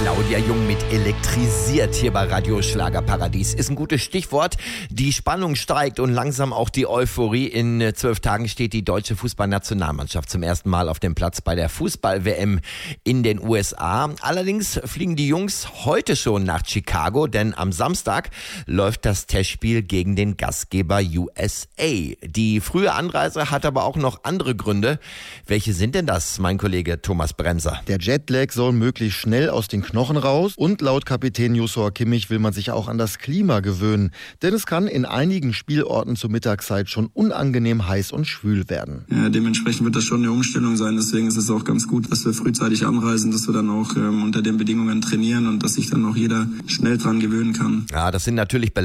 Claudia Jung mit elektrisiert hier bei Radio Schlagerparadies. Ist ein gutes Stichwort. Die Spannung steigt und langsam auch die Euphorie. In 12 Tagen steht die deutsche Fußballnationalmannschaft zum ersten Mal auf dem Platz bei der Fußball-WM in den USA. Allerdings fliegen die Jungs heute schon nach Chicago, denn am Samstag läuft das Testspiel gegen den Gastgeber USA. Die frühe Anreise hat aber auch noch andere Gründe. Welche sind denn das, mein Kollege Thomas Bremser? Der Jetlag soll möglichst schnell aus den Knochen raus und laut Kapitän Joshua Kimmich will man sich auch an das Klima gewöhnen. Denn es kann in einigen Spielorten zur Mittagszeit schon unangenehm heiß und schwül werden. Ja, dementsprechend wird das schon eine Umstellung sein. Deswegen ist es auch ganz gut, dass wir frühzeitig anreisen, dass wir dann auch unter den Bedingungen trainieren und dass sich dann auch jeder schnell dran gewöhnen kann. Ja, das sind natürlich